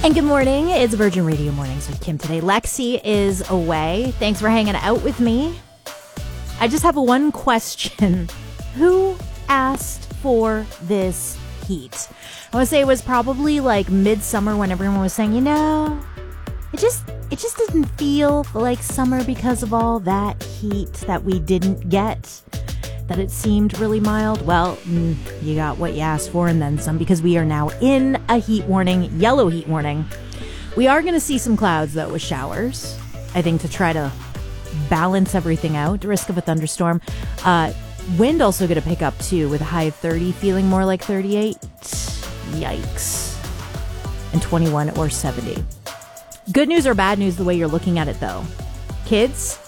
And good morning. It's Virgin Radio Mornings with Kim today. Lexi is away. Thanks for hanging out with me. I just have one question. Who asked for this heat? I want to say it was probably like midsummer when everyone was saying, it just doesn't feel like summer because of all that heat that we didn't get. That it seemed really mild. Well, you got what you asked for and then some, because we are now in a heat warning, yellow heat warning. We are going to see some clouds, though, with showers, I think, to try to balance everything out. Risk of a thunderstorm. Wind also going to pick up, too, with a high of 30, feeling more like 38. Yikes. And 21 or 70. Good news or bad news, the way you're looking at it, though. Kids,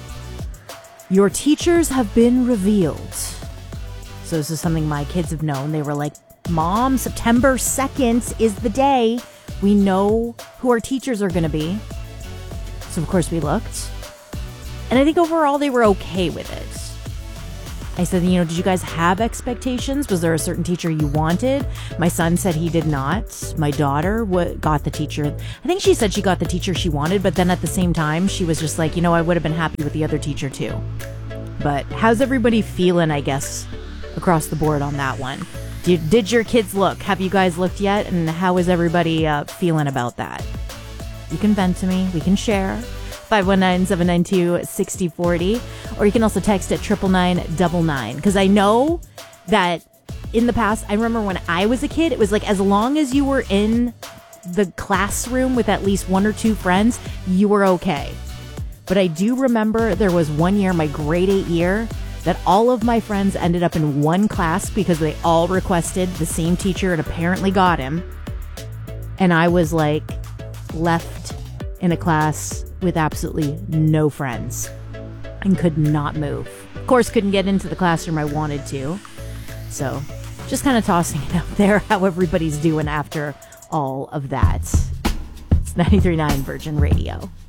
your teachers have been revealed. So this is something my kids have known. They were like, Mom, September 2nd is the day. We know who our teachers are going to be. So, of course, we looked. And I think overall they were okay with it. I said, did you guys have expectations? Was there a certain teacher you wanted? My son said he did not. My daughter got the teacher. I think she said she got the teacher she wanted, but then at the same time, she was just like, I would have been happy with the other teacher too. But how's everybody feeling, I guess, across the board on that one? Did your kids look? Have you guys looked yet? And how is everybody feeling about that? You can vent to me. We can share. 519-792-6040. Or you can also text at 99999. Because I know that in the past, I remember when I was a kid, it was like as long as you were in the classroom with at least one or two friends, you were okay. But I do remember there was one year, my grade 8 year, that all of my friends ended up in one class because they all requested the same teacher and apparently got him. And I was like left in a class with absolutely no friends and could not move. Of course, couldn't get into the classroom I wanted to. So just kind of tossing it out there how everybody's doing after all of that. It's 93.9 Virgin Radio.